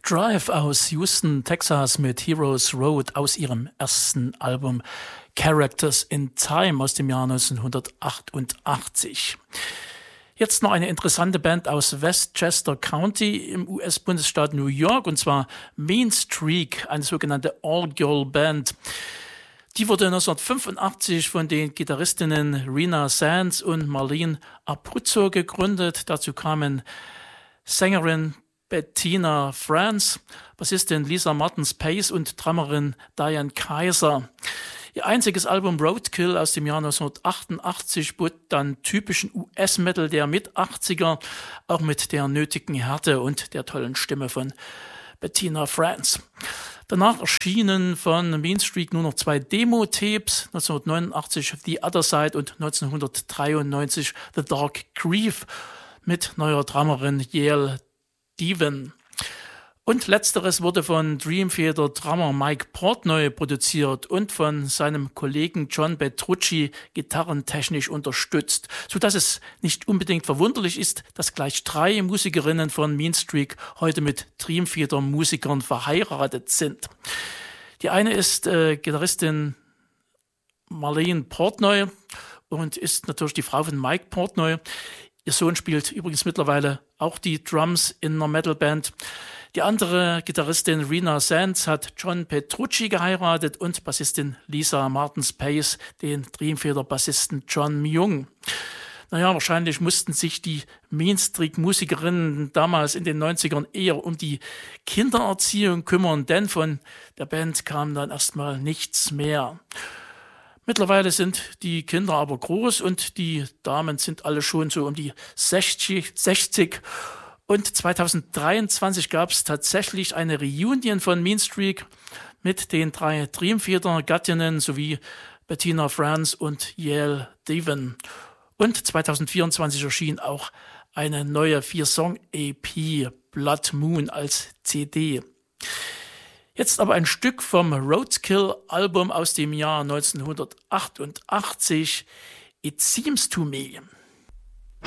Drive aus Houston, Texas mit Heroes Road aus ihrem ersten Album Characters in Time aus dem Jahr 1988. Jetzt noch eine interessante Band aus Westchester County im US-Bundesstaat New York, und zwar Mean Streak, eine sogenannte All-Girl-Band. Die wurde 1985 von den Gitarristinnen Rena Sands und Marlene Abruzzo gegründet. Dazu kamen Sängerin Bettina Franz, Bassistin Lisa Martins-Pace und Drummerin Diane Kaiser. Ihr einziges Album Roadkill aus dem Jahr 1988 bot dann typischen US-Metal der Mit-80er, auch mit der nötigen Härte und der tollen Stimme von Bettina Franz. Danach erschienen von Mean Streak nur noch 2 Demo-Tapes, 1989 The Other Side und 1993 The Dark Grief mit neuer Drummerin Yael Devin. Und letzteres wurde von Dream Theater Drummer Mike Portnoy produziert und von seinem Kollegen John Petrucci gitarrentechnisch unterstützt, sodass es nicht unbedingt verwunderlich ist, dass gleich 3 Musikerinnen von Mean Streak heute mit Dream Theater Musikern verheiratet sind. Die eine ist Gitarristin Marlene Portnoy und ist natürlich die Frau von Mike Portnoy. Ihr Sohn spielt übrigens mittlerweile auch die Drums in einer Metalband. Die andere Gitarristin Rena Sands hat John Petrucci geheiratet und Bassistin Lisa Martins-Pace den Dream Theater Bassisten John Myung. Naja, wahrscheinlich mussten sich die Mean Streak Musikerinnen damals in den 90ern eher um die Kindererziehung kümmern, denn von der Band kam dann erstmal nichts mehr. Mittlerweile sind die Kinder aber groß und die Damen sind alle schon so um die 60. Und 2023 gab es tatsächlich eine Reunion von Mean Streak mit den 3 Dream Theater Gattinnen sowie Bettina Franz und Yael Devin. Und 2024 erschien auch eine neue 4-Song-EP Blood Moon als CD. Jetzt aber ein Stück vom Roadkill-Album aus dem Jahr 1988, It Seems to Me.